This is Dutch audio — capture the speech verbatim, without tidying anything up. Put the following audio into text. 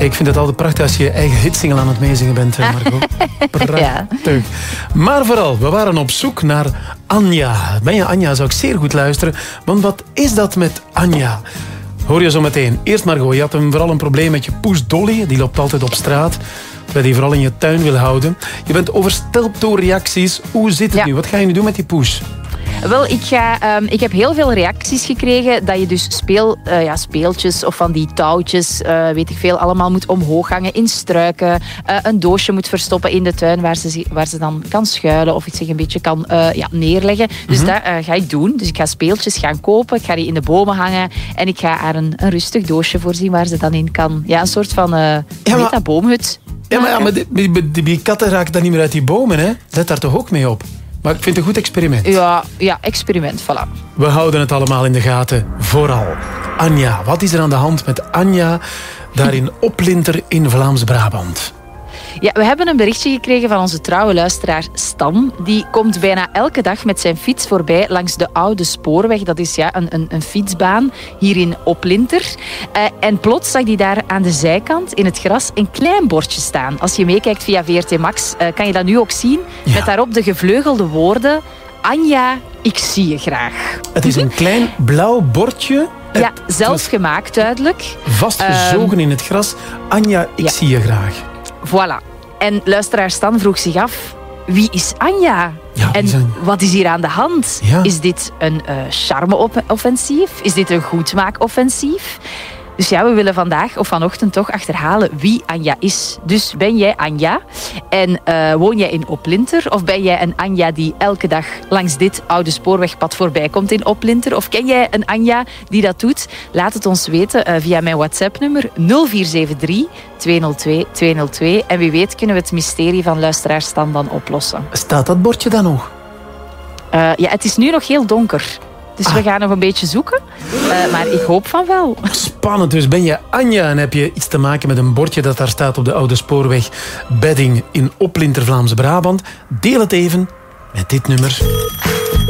Kijk, ik vind het altijd prachtig als je je eigen hitsingle aan het meezingen bent, Margot. Prachtig. Ja. Maar vooral, we waren op zoek naar Anja. Ben je Anja, zou ik zeer goed luisteren. Want wat is dat met Anja? Hoor je zo meteen. Eerst Margot, je had een, vooral een probleem met je poes Dolly. Die loopt altijd op straat. Terwijl die vooral in je tuin wil houden. Je bent overstelpt door reacties. Hoe zit het ja. nu? Wat ga je nu doen met die poes? Wel, ik, ga, um, ik heb heel veel reacties gekregen dat je dus speel, uh, ja, speeltjes of van die touwtjes, uh, weet ik veel, allemaal moet omhoog hangen in struiken. Uh, een doosje moet verstoppen in de tuin waar ze, waar ze dan kan schuilen of iets zich een beetje kan uh, ja, neerleggen. Dus mm-hmm. dat uh, ga ik doen. Dus ik ga speeltjes gaan kopen, ik ga die in de bomen hangen en ik ga haar een, een rustig doosje voorzien waar ze dan in kan. Ja, een soort van uh, ja, maar, dat, boomhut. Ja, maar, ja, maar die, die, die, die katten raken dan niet meer uit die bomen, hè? Let daar toch ook mee op? Maar ik vind het een goed experiment. Ja, ja, experiment, voilà. We houden het allemaal in de gaten, vooral. Anja, wat is er aan de hand met Anja daar in Oplinter in Vlaams-Brabant? Ja, we hebben een berichtje gekregen van onze trouwe luisteraar Stan. Die komt bijna elke dag met zijn fiets voorbij langs de oude spoorweg. Dat is ja, een, een, een fietsbaan hier in Oplinter. Uh, en plots zag hij daar aan de zijkant in het gras een klein bordje staan. Als je meekijkt via V R T Max uh, kan je dat nu ook zien. Ja. Met daarop de gevleugelde woorden: Anja, ik zie je graag. Het is een klein blauw bordje. Ja, zelf gemaakt duidelijk. Vastgezogen uh, in het gras. Anja, ik ja. zie je graag. Voilà. En luisteraar Stan vroeg zich af, wie is Anja? Ja, en zijn... wat is hier aan de hand? Ja. Is dit een uh, charme-offensief? Is dit een goedmaak-offensief? Dus ja, we willen vandaag of vanochtend toch achterhalen wie Anja is. Dus ben jij Anja en uh, woon jij in Oplinter? Of ben jij een Anja die elke dag langs dit oude spoorwegpad voorbij komt in Oplinter? Of ken jij een Anja die dat doet? Laat het ons weten uh, via mijn WhatsApp-nummer nul vier zeven drie twee nul twee twee nul twee. En wie weet kunnen we het mysterie van luisteraar Stan dan oplossen. Staat dat bordje dan nog? Uh, ja, het is nu nog heel donker. Dus ah. we gaan nog een beetje zoeken. Uh, maar ik hoop van wel. Spannend. Dus ben je Anja en heb je iets te maken met een bordje dat daar staat op de oude spoorweg Bedding in Oplinter, Vlaams-Brabant? Deel het even met dit nummer.